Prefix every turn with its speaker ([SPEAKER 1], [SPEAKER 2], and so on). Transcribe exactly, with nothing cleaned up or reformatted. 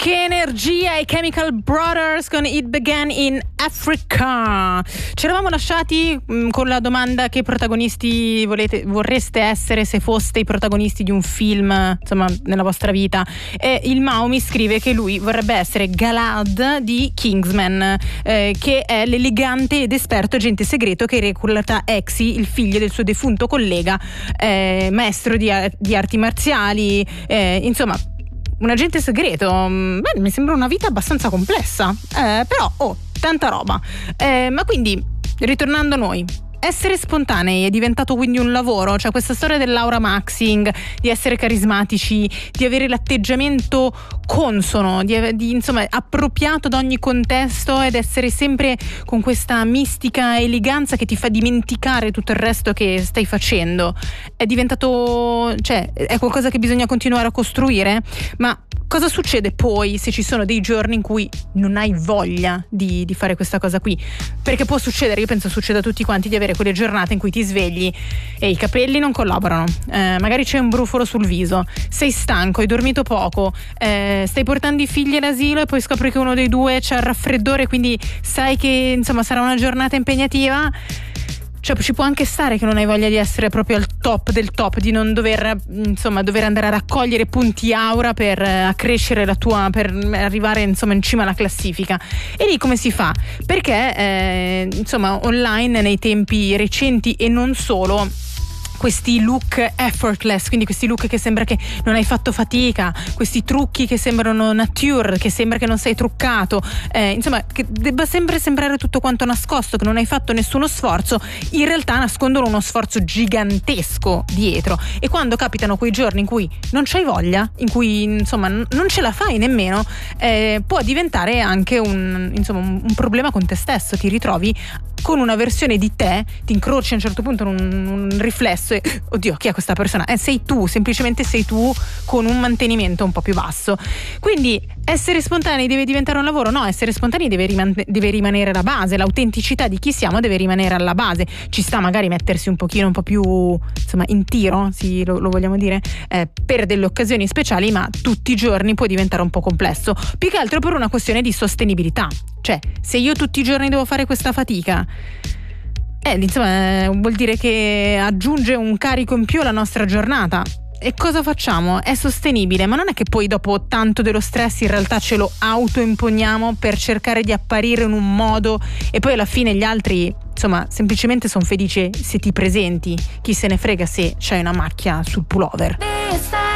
[SPEAKER 1] Che energia, i Chemical Brothers con It Began in Africa. Ci eravamo lasciati mh, con la domanda: che protagonisti volete, vorreste essere se foste i protagonisti di un film, insomma, nella vostra vita. E il Mao mi scrive che lui vorrebbe essere Galad di Kingsman, eh, che è l'elegante ed esperto agente segreto che recluta Exi, il figlio del suo defunto collega, eh, maestro di, di arti marziali, eh, insomma un agente segreto. Beh, mi sembra una vita abbastanza complessa, eh, però oh, tanta roba. Eh, ma quindi, ritornando a noi, essere spontanei è diventato quindi un lavoro? Cioè, questa storia dell'aura maxing, di essere carismatici, di avere l'atteggiamento consono, di, di insomma appropriato da ogni contesto ed essere sempre con questa mistica eleganza che ti fa dimenticare tutto il resto che stai facendo, è diventato, cioè, è qualcosa che bisogna continuare a costruire. Ma cosa succede poi se ci sono dei giorni in cui non hai voglia di, di fare questa cosa qui? Perché può succedere, io penso succeda a tutti quanti, di avere quelle giornate in cui ti svegli e i capelli non collaborano, eh, magari c'è un brufolo sul viso, sei stanco, hai dormito poco, eh, stai portando i figli all'asilo e poi scopri che uno dei due c'ha il raffreddore, quindi sai che insomma sarà una giornata impegnativa. Cioè, ci può anche stare che non hai voglia di essere proprio al top del top, di non dover, insomma, dover andare a raccogliere punti aura per accrescere la tua, per arrivare insomma in cima alla classifica. E lì come si fa? Perché eh, insomma online nei tempi recenti e non solo, questi look effortless, quindi questi look che sembra che non hai fatto fatica, questi trucchi che sembrano nature, che sembra che non sei truccato, eh, insomma che debba sempre sembrare tutto quanto nascosto, che non hai fatto nessuno sforzo, in realtà nascondono uno sforzo gigantesco dietro. E quando capitano quei giorni in cui non c'hai voglia, in cui insomma non ce la fai nemmeno, eh, può diventare anche un, insomma, un, un problema con te stesso. Ti ritrovi con una versione di te, ti incroci a un certo punto in un, un riflesso e oddio, chi è questa persona? Eh, sei tu, semplicemente sei tu, con un mantenimento un po' più basso. Quindi essere spontanei deve diventare un lavoro? No, essere spontanei deve, riman- deve rimanere la base, l'autenticità di chi siamo deve rimanere alla base. Ci sta magari mettersi un pochino un po' più insomma in tiro, sì, lo, lo vogliamo dire, eh, per delle occasioni speciali, ma tutti i giorni può diventare un po' complesso, più che altro per una questione di sostenibilità. Cioè, se io tutti i giorni devo fare questa fatica, eh, insomma, vuol dire che aggiunge un carico in più alla nostra giornata. E cosa facciamo? È sostenibile, ma non è che poi dopo tanto dello stress in realtà ce lo autoimponiamo per cercare di apparire in un modo e poi alla fine gli altri, insomma, semplicemente sono felici se ti presenti. Chi se ne frega se c'hai una macchia sul pullover.